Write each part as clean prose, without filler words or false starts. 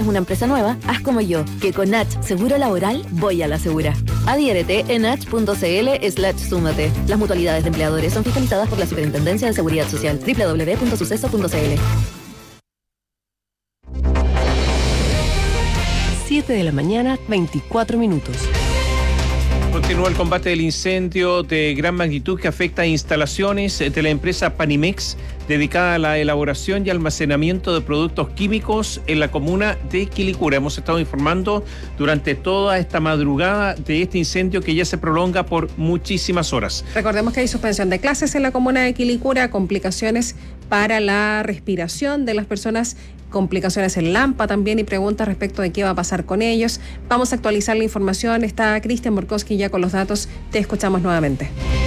¿Tienes una empresa nueva? Haz como yo, que con Nach Seguro Laboral voy a la segura. Adhiérete en nach.cl/súmate. Las mutualidades de empleadores son fiscalizadas por la Superintendencia de Seguridad Social. www.suceso.cl. 7 de la mañana, 24 minutos. Continúa el combate del incendio de gran magnitud que afecta a instalaciones de la empresa Panimex, dedicada a la elaboración y almacenamiento de productos químicos en la comuna de Quilicura. Hemos estado informando durante toda esta madrugada de este incendio que ya se prolonga por muchísimas horas. Recordemos que hay suspensión de clases en la comuna de Quilicura, complicaciones para la respiración de las personas, complicaciones en Lampa también y preguntas respecto de qué va a pasar con ellos. Vamos a actualizar la información. Está Cristian Borkowski ya con los datos. Te escuchamos nuevamente.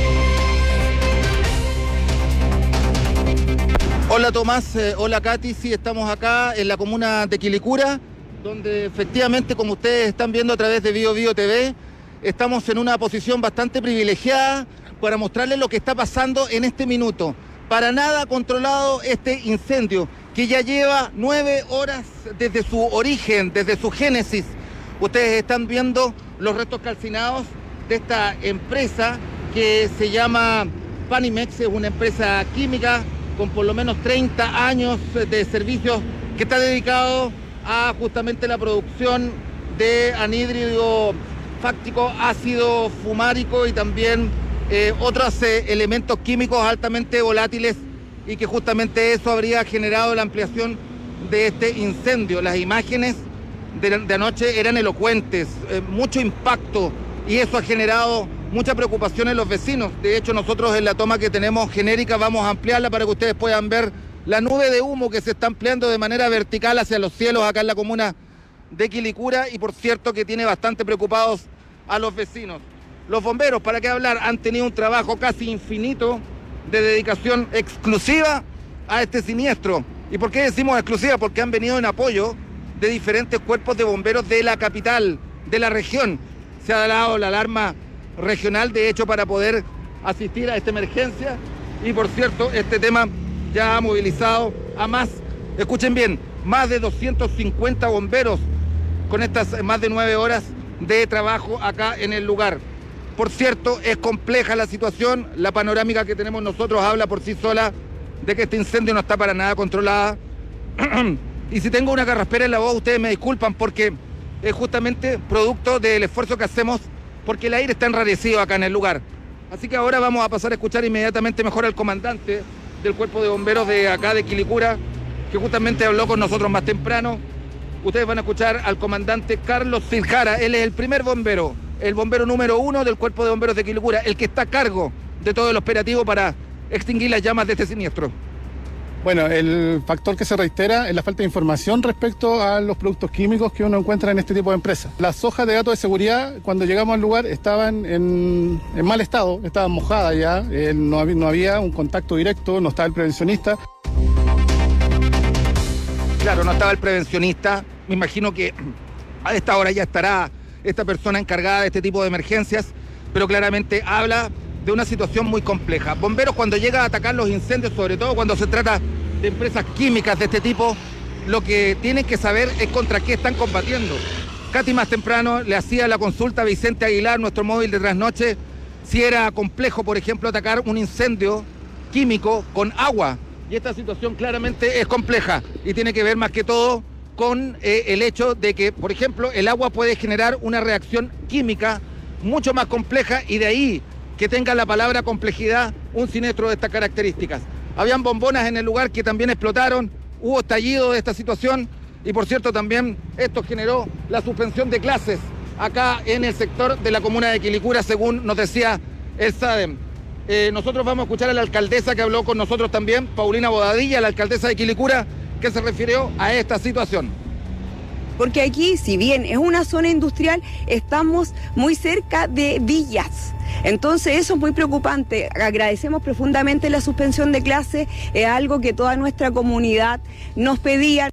Hola Tomás, hola Katy, sí, estamos acá en la comuna de Quilicura, donde efectivamente, como ustedes están viendo a través de Bio TV, estamos en una posición bastante privilegiada para mostrarles lo que está pasando en este minuto. Para nada controlado este incendio, que ya lleva 9 horas desde su origen, desde su génesis. Ustedes están viendo los restos calcinados de esta empresa que se llama Panimex, es una empresa química con por lo menos 30 años de servicios, que está dedicado a justamente la producción de anhídrido fáctico, ácido fumárico y también otros elementos químicos altamente volátiles, y que justamente eso habría generado la ampliación de este incendio. Las imágenes de anoche eran elocuentes, mucho impacto, y eso ha generado mucha preocupación en los vecinos. De hecho, nosotros en la toma que tenemos genérica vamos a ampliarla para que ustedes puedan ver la nube de humo que se está ampliando de manera vertical hacia los cielos acá en la comuna de Quilicura, y por cierto que tiene bastante preocupados a los vecinos. Los bomberos, para qué hablar, han tenido un trabajo casi infinito de dedicación exclusiva a este siniestro. ¿Y por qué decimos exclusiva? Porque han venido en apoyo de diferentes cuerpos de bomberos de la capital, de la región. Se ha dado la alarma regional, de hecho, para poder asistir a esta emergencia. Y por cierto, este tema ya ha movilizado a más, escuchen bien, más de 250 bomberos con estas más de 9 horas de trabajo acá en el lugar. Por cierto, es compleja la situación, la panorámica que tenemos nosotros habla por sí sola de que este incendio no está para nada controlada. Y si tengo una carraspera en la voz, ustedes me disculpan, porque es justamente producto del esfuerzo que hacemos, porque el aire está enrarecido acá en el lugar. Así que ahora vamos a pasar a escuchar inmediatamente mejor al comandante del cuerpo de bomberos de acá de Quilicura, que justamente habló con nosotros más temprano. Ustedes van a escuchar al comandante Carlos Ciljara. Él es el primer bombero, el bombero número 1 del cuerpo de bomberos de Quilicura, el que está a cargo de todo el operativo para extinguir las llamas de este siniestro. Bueno, el factor que se reitera es la falta de información respecto a los productos químicos que uno encuentra en este tipo de empresas. Las hojas de datos de seguridad, cuando llegamos al lugar, estaban en mal estado, estaban mojadas ya, no había un contacto directo, no estaba el prevencionista. Claro, no estaba el prevencionista. Me imagino que a esta hora ya estará esta persona encargada de este tipo de emergencias, pero claramente habla de una situación muy compleja. Bomberos, cuando llega a atacar los incendios, sobre todo cuando se trata de empresas químicas de este tipo, lo que tienen que saber es contra qué están combatiendo. Katy más temprano le hacía la consulta a Vicente Aguilar, nuestro móvil de trasnoche, si era complejo, por ejemplo, atacar un incendio químico con agua. Y esta situación claramente es compleja y tiene que ver más que todo con el hecho de que, por ejemplo, el agua puede generar una reacción química mucho más compleja, y de ahí que tenga la palabra complejidad un siniestro de estas características. Habían bombonas en el lugar que también explotaron, hubo estallido de esta situación, y por cierto también esto generó la suspensión de clases acá en el sector de la comuna de Quilicura, según nos decía el SADEM. Nosotros vamos a escuchar a la alcaldesa que habló con nosotros también, Paulina Bodadilla, la alcaldesa de Quilicura, que se refirió a esta situación. Porque aquí, si bien es una zona industrial, estamos muy cerca de villas. Entonces eso es muy preocupante. Agradecemos profundamente la suspensión de clases, es algo que toda nuestra comunidad nos pedía.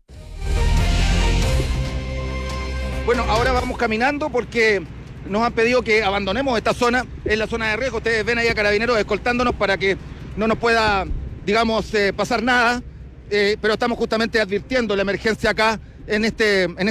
Bueno, ahora vamos caminando porque nos han pedido que abandonemos esta zona, es la zona de riesgo. Ustedes ven ahí a carabineros escoltándonos para que no nos pueda, digamos, pasar nada, pero estamos justamente advirtiendo la emergencia acá en este